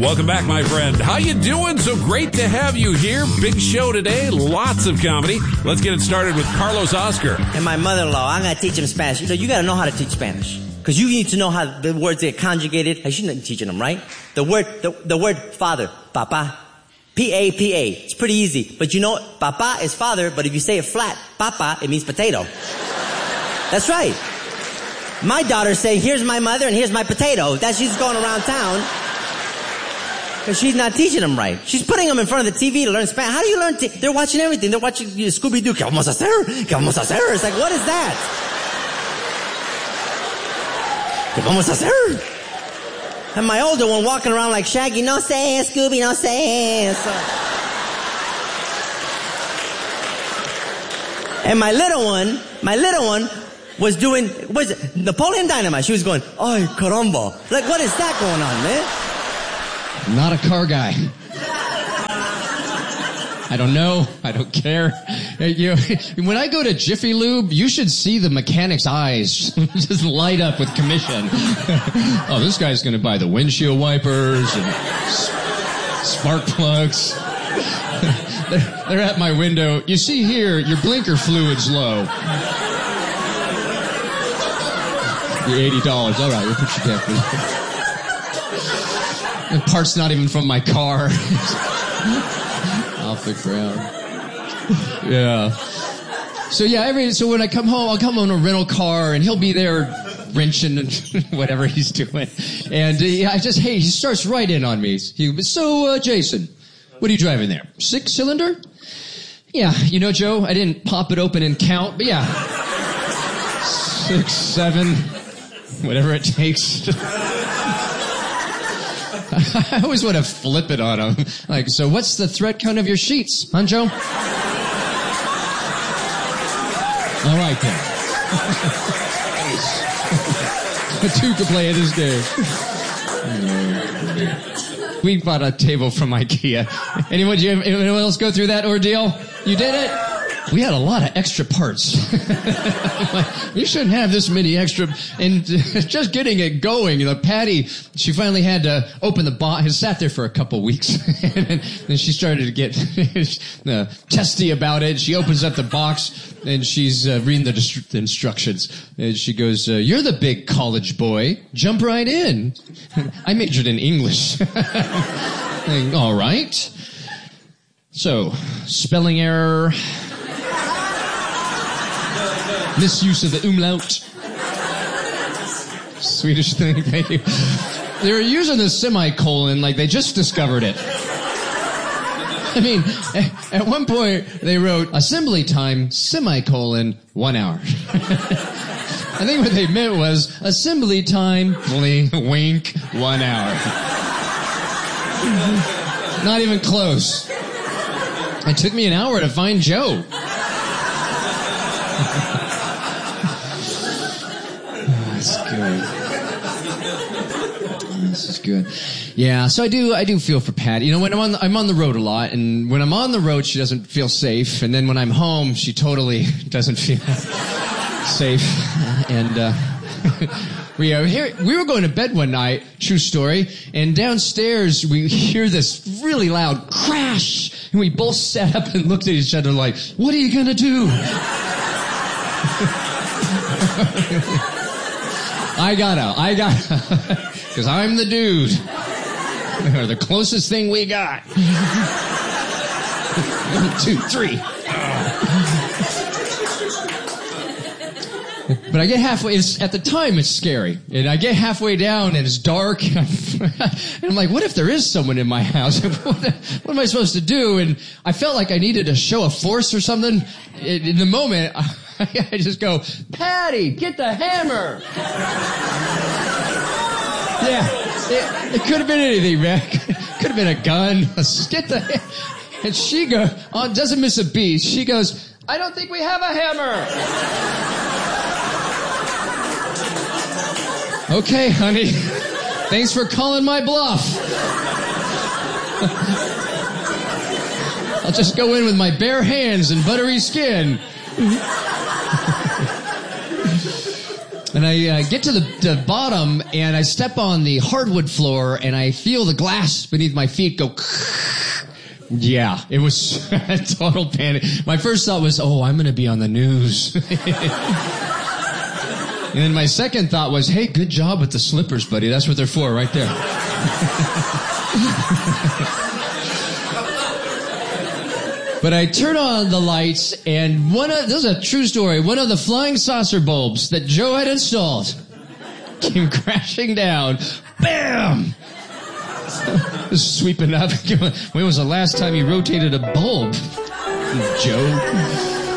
Welcome back, my friend. How you doing? So great to have you here. Big show today. Lots of comedy. Let's get it started with Carlos Oscar. And my mother-in-law, I'm going to teach him Spanish. You got to know how to teach Spanish. Because you need to know how the words get conjugated. I shouldn't be teaching them, right? The word father, papa, P-A-P-A. It's pretty easy. But you know, papa is father, but if you say it flat, papa, it means potato. That's right. My daughter's saying, here's my mother and here's my potato. She's going around town. Because she's not teaching them right. She's putting them in front of the TV to learn Spanish. How do you learn? They're watching everything. They're watching Scooby-Doo. ¿Qué vamos a hacer? ¿Qué vamos a hacer? It's like, what is that? ¿Qué vamos a hacer? And my older one walking around like Shaggy. No sé, Scooby, no sé. So. And my little one was doing, Napoleon Dynamite. She was going, ay, caramba. Like, what is that going on, man? Not a car guy. I don't know. I don't care. When I go to Jiffy Lube, you should see the mechanic's eyes just light up with commission. Oh, this guy's going to buy the windshield wipers and spark plugs. They're at my window. You see here, your blinker fluid's low. You're $80. All right, we'll put you down, please. The part's not even from my car. Off the ground. Yeah. So when I come home, I'll come on a rental car and he'll be there wrenching and whatever he's doing. And he starts right in on me. So, Jason, what are you driving there? 6-cylinder? Yeah. You know, Joe, I didn't pop it open and count, but yeah. 6, 7, whatever it takes. I always want to flip it on him. Like, so what's the thread count of your sheets, huh, Joe? All right, then. Two can play at his game. We bought a table from IKEA. Anyone else go through that ordeal? You did it? We had a lot of extra parts. You shouldn't have this many extra. And just getting it going, Patty, she finally had to open the box. It sat there for a couple weeks. And then she started to get testy about it. She opens up the box and she's reading the instructions. And she goes, you're the big college boy. Jump right in. I majored in English. All right. So, spelling error. Misuse of the umlaut. Swedish thing, thank you. They were using the semicolon like they just discovered it. I mean, at one point they wrote assembly time, semicolon, 1 hour. I think what they meant was assembly time, wink, 1 hour. Not even close. It took me an hour to find Joe. That's good. This is good. Yeah, so I do feel for Patty. When I'm on the road a lot, and when I'm on the road, she doesn't feel safe, and then when I'm home, she totally doesn't feel safe. And we were going to bed one night, true story, and downstairs we hear this really loud crash, and we both sat up and looked at each other like, what are you gonna do? I gotta, because I'm the dude. Or the closest thing we got. 1, 2, 3. But I get halfway, at the time it's scary. And I get halfway down and it's dark. And I'm like, what if there is someone in my house? What am I supposed to do? And I felt like I needed to show a force or something. In the moment, I just go, Patty, get the hammer. Yeah, it could have been anything, man. Could have been a gun. Get the hammer. And she doesn't miss a beat. She goes, I don't think we have a hammer. Okay, honey. Thanks for calling my bluff. I'll just go in with my bare hands and buttery skin. And And I get to the bottom, and I step on the hardwood floor, and I feel the glass beneath my feet go. Yeah, it was a total panic. My first thought was, oh, I'm going to be on the news. And then my second thought was, hey, good job with the slippers, buddy. That's what they're for right there. But I turn on the lights, and this is a true story, one of the flying saucer bulbs that Joe had installed came crashing down. Bam! Just sweeping up. When was the last time you rotated a bulb, Joe?